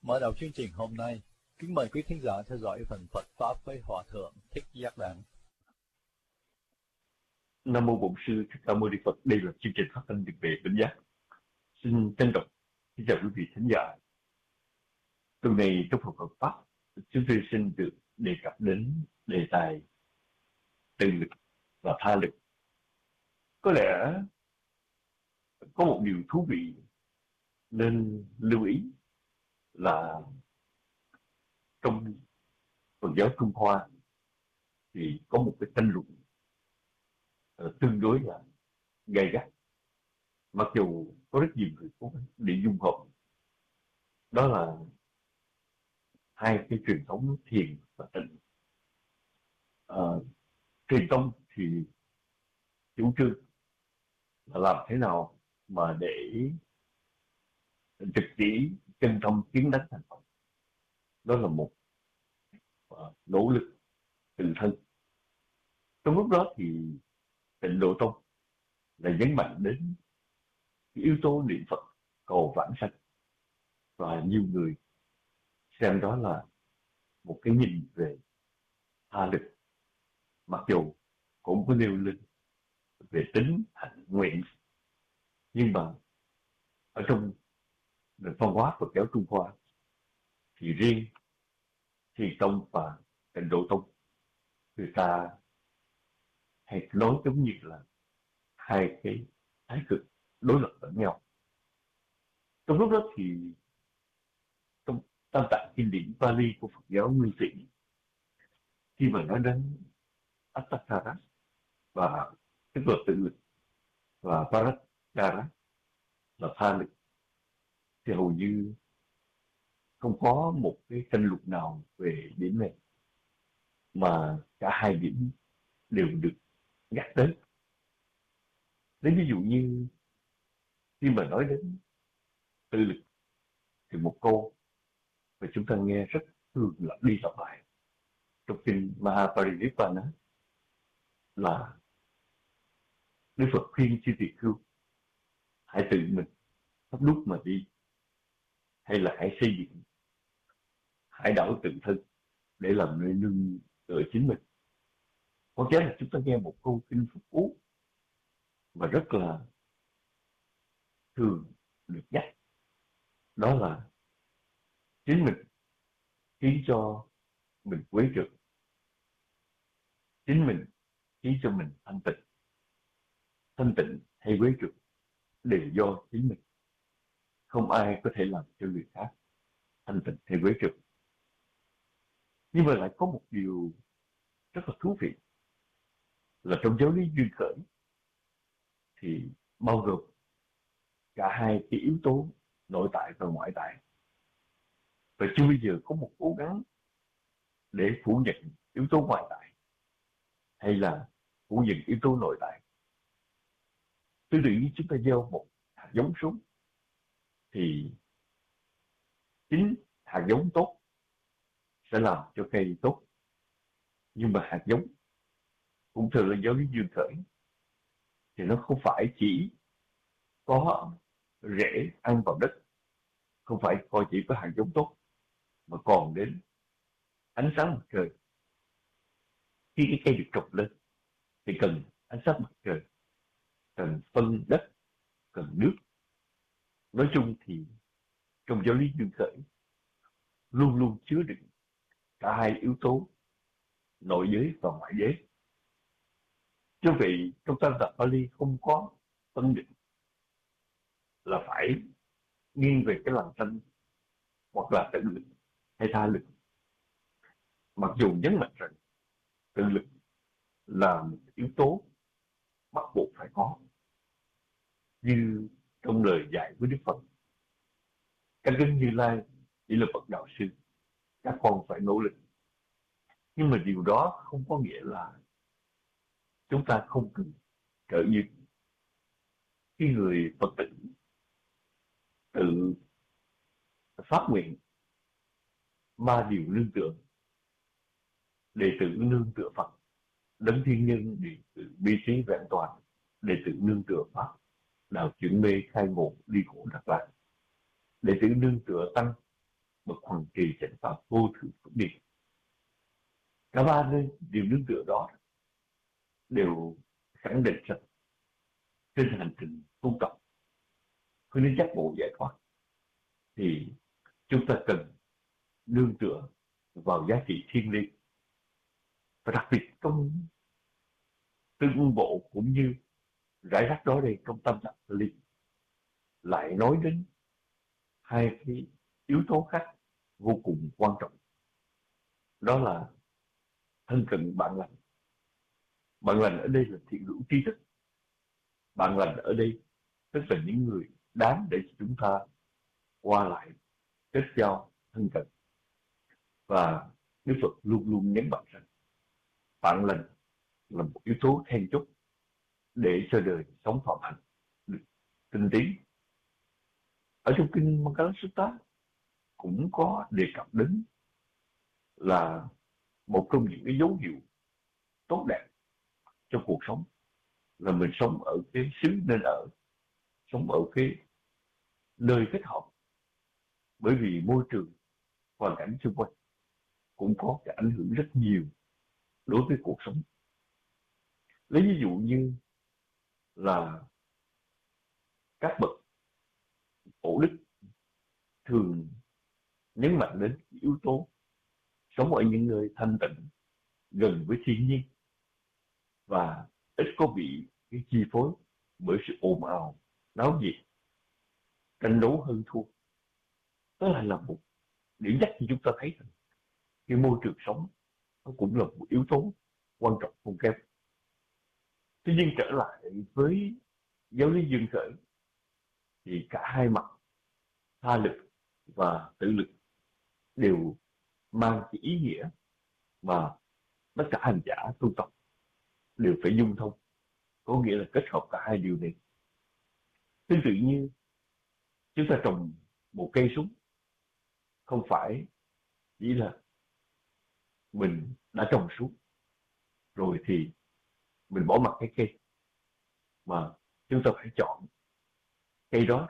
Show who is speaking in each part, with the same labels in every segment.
Speaker 1: Mở đầu chương trình hôm nay, kính mời quý thính giả theo dõi phần Phật Pháp với Hòa Thượng Thích Giác Đản.
Speaker 2: Nam mô Bổn Sư Thích Ca Mâu Ni Phật. Đây là chương trình phát thanh Việt về tỉnh giác. Xin trân trọng kính chào quý vị thính giả. Tuần này trong phần Phật Pháp, chúng tôi xin được đề cập đến đề tài tự lực và tha lực. Có lẽ có một điều thú vị nên lưu ý là trong Phật giáo Trung Hoa thì có một cái tranh luận tương đối là gay gắt, mặc dù có rất nhiều người cố gắng để dung hợp. Đó là hai cái truyền thống thiền và tịnh. Thiền tông thì chủ trương là làm thế nào mà để trực chỉ chân tâm kiến đắc thành Phật. Đó là một nỗ lực tự thân. Trong lúc đó thì Tịnh Độ Tông là nhấn mạnh đến cái yếu tố niệm Phật cầu vãng sanh, và nhiều người xem đó là một cái nhìn về tha lực, mặc dù cũng có nêu lên về tính hạnh nguyện. Nhưng mà ở trong văn hóa Phật giáo Trung Hoa thì riêng Thiền Tông và Tịnh Độ Tông, người ta hay nói giống như là hai cái thái cực đối lập lẫn nhau. Trong lúc đó thì trong Tam Tạng kinh điển Pali của Phật giáo Nguyên Thủy, khi mà nói đến Atthakara và tức là tự lực, và Paratara là tha lực, thì hầu như không có một cái tranh luận nào về điểm này, mà cả hai điểm đều được nhắc đến. Lấy ví dụ như khi mà nói đến tự lực thì một câu mà chúng ta nghe rất thường lặp đi lặp lại trong kinh Mahaparinibbana là Đức Phật khuyên chư tỳ khưu hãy tự mình thắp đuốc mà đi, hay là hãy xây dựng hải đảo tự thân để làm nơi nương tựa chính mình. Có chắc là chúng ta nghe một câu kinh Phật cú mà rất là thường được nhắc, đó là chính mình khiến cho mình quấy rầy, chính mình khiến cho mình thanh tịnh hay quấy rầy đều do chính mình. Không ai có thể làm cho người khác thanh tịnh hay quấy rầy. Nhưng mà lại có một điều rất là thú vị là trong giáo lý duyên khởi thì bao gồm cả hai cái yếu tố nội tại và ngoại tại. Và chưa bây giờ có một cố gắng để phủ nhận yếu tố ngoại tại hay là phủ nhận yếu tố nội tại. Tương tự như chúng ta gieo một hạt giống xuống thì chính hạt giống tốt sẽ làm cho cây tốt. Nhưng mà hạt giống cũng thường là giáo lý duyên khởi thì nó không phải chỉ có rễ ăn vào đất, không phải coi chỉ có hạt giống tốt, mà còn đến ánh sáng mặt trời. Khi cái cây được trồng lên thì cần ánh sáng mặt trời, cần phân đất, cần nước. Nói chung thì trong giáo lý duyên khởi luôn luôn chứa đựng cả hai yếu tố nội giới và ngoại giới. Cho vậy trong Tam Tạng Pali không có phân định là phải nghiêng về cái làn thanh hoặc là tự lực hay tha lực, mặc dù nhấn mạnh rằng tự lực là một yếu tố bắt buộc phải có. Như trong lời dạy của Đức Phật, các đấng Như Lai chỉ là bậc đạo sư, các con phải nỗ lực. Nhưng mà điều đó không có nghĩa là chúng ta không cần trợ giúp. Khi người Phật tử tự phát nguyện ma điều nương tựa, đệ tử nương tựa Phật, đấng thiên nhân đệ tử bi trí vẹn toàn, đệ tử nương tựa Pháp, đạo chuyển mê khai ngộ ly khổ đặc lạc, đệ tử nương tựa Tăng, bậc hoằng trì chánh pháp vô thượng phước điền. Cả ba nơi điều nương tựa đó đều khẳng định rằng trên hành trình tu tập hướng đến giác ngộ giải thoát thì chúng ta cần nương tựa vào giá trị thiêng liêng, và đặc biệt trong tương bộ cũng như rải rác đó đây trong tâm đắc ly lại nói đến hai cái yếu tố khác vô cùng quan trọng, đó là thân cận bạn lành. Bạn lành ở đây là thiện hữu tri thức. Bạn lành ở đây tức là những người đáng để chúng ta qua lại kết giao thân cận. Và Đức Phật luôn luôn nhấn mạnh rằng bạn lành là một yếu tố then chốt để cho đời sống phạm hạnh được tinh tiến. Ở trong kinh Mangala Sutta cũng có đề cập đến là một trong những cái dấu hiệu tốt đẹp trong cuộc sống là mình sống ở cái xứ nên ở, sống ở cái nơi thích hợp, bởi vì môi trường hoàn cảnh xung quanh cũng có cái ảnh hưởng rất nhiều đối với cuộc sống. Lấy ví dụ như là các bậc cổ đức thường nhấn mạnh đến yếu tố sống ở những nơi thanh tịnh, gần với thiên nhiên và ít có bị cái chi phối bởi sự ồn ào, náo nhiệt, tranh đấu hơn thua. Đó là một điểm nhắc cho chúng ta thấy rằng cái môi trường sống nó cũng là một yếu tố quan trọng không kém. Tuy nhiên trở lại với giáo lý Dương Khởi thì cả hai mặt tha lực và tự lực đều mang cái ý nghĩa mà tất cả hành giả tu tập đều phải dung thông, có nghĩa là kết hợp cả hai điều này. Tương tự như chúng ta trồng một cây súng, không phải chỉ là mình đã trồng xuống rồi thì mình bỏ mặc cái cây, mà chúng ta phải chọn cây đó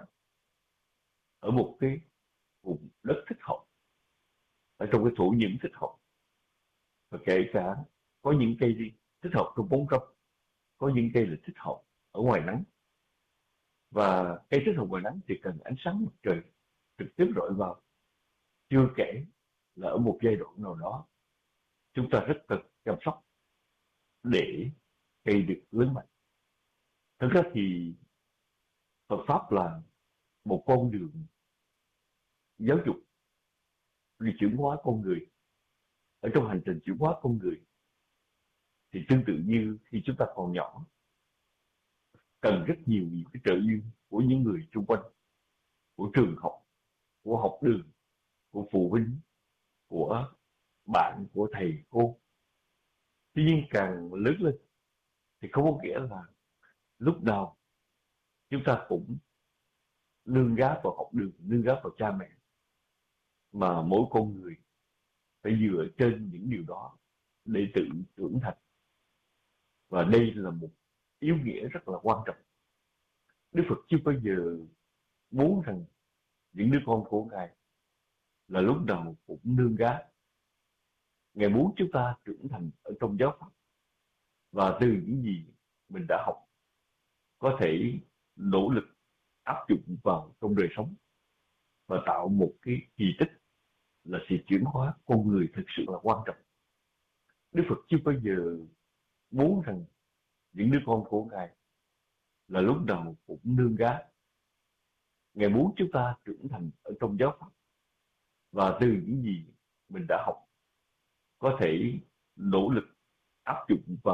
Speaker 2: ở một cái vùng đất thích hợp, ở trong cái thổ nhưỡng thích hợp. Và kể cả có những cây gì thích hợp trong bóng râm, có những cây là thích hợp ở ngoài nắng. Và cây thích hợp ngoài nắng thì cần ánh sáng mặt trời trực tiếp rọi vào. Chưa kể là ở một giai đoạn nào đó chúng ta rất cần chăm sóc để cây được lớn mạnh. Thực ra thì Phật Pháp là một con đường giáo dục đi chuyển hóa con người. Ở trong hành trình chuyển hóa con người thì tương tự như khi chúng ta còn nhỏ, cần rất nhiều những cái trợ duyên của những người xung quanh, của trường học, của học đường, của phụ huynh, của bạn, của thầy cô. Tuy nhiên càng lớn lên thì không có nghĩa là lúc nào chúng ta cũng nương gáp vào học đường, nương gáp vào cha mẹ, mà mỗi con người phải dựa trên những điều đó để tự trưởng thành. Và đây là một yếu nghĩa rất là quan trọng. Đức Phật chưa bao giờ muốn rằng những đứa con của Ngài là lúc nào cũng nương gáp. Ngài muốn chúng ta trưởng thành ở trong giáo pháp, và từ những gì mình đã học có thể nỗ lực áp dụng vào trong đời sống và tạo một cái kỳ tích là sự chuyển hóa con người thực sự là quan trọng. Đức Phật chưa bao giờ muốn rằng những đứa con của Ngài là lúc nào cũng nương gái. Ngài muốn chúng ta trưởng thành ở trong giáo pháp, và từ những gì mình đã học có thể nỗ lực áp dụng vào